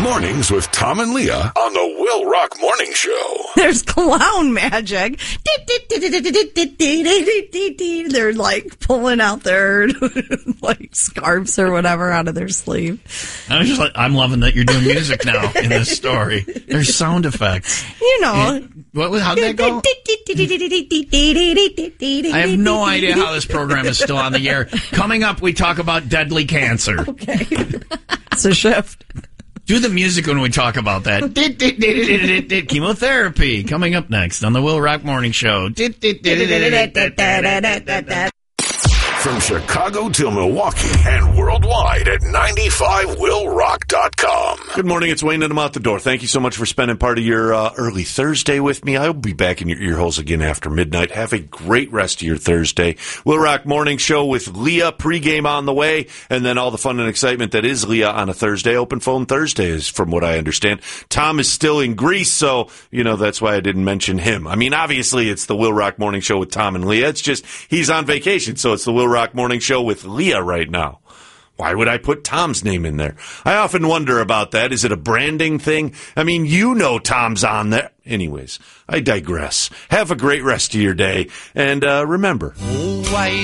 Mornings with Tom and Leah on the Will Rock Morning Show. There's clown magic. They're like pulling out their like scarves or whatever out of their sleeve. I was just like, I'm loving that you're doing music now in this story. There's sound effects. You know. How'd that go? I have no idea how this program is still on the air. Coming up, we talk about deadly cancer. Okay. It's a shift. Do the music when we talk about that. Chemotherapy. Coming up next on the Will Rock Morning Show. From Chicago to Milwaukee and worldwide at 95willrock.com. Good morning. It's Wayne and I'm out the door. Thank you so much for spending part of your early Thursday with me. I'll be back in your ear holes again after midnight. Have a great rest of your Thursday. Will Rock Morning Show with Leah, pregame on the way, and then all the fun and excitement that is Leah on a Thursday. Open phone Thursday is from what I understand. Tom is still in Greece, so, that's why I didn't mention him. I mean, obviously it's the Will Rock Morning Show with Tom and Leah. It's just he's on vacation, so it's the Will Rock Morning Show with Leah right now. Why would I put Tom's name in there? I often wonder about that. Is it a branding thing? I mean, Tom's on there. Anyways, I digress. Have a great rest of your day. And remember. Oh, why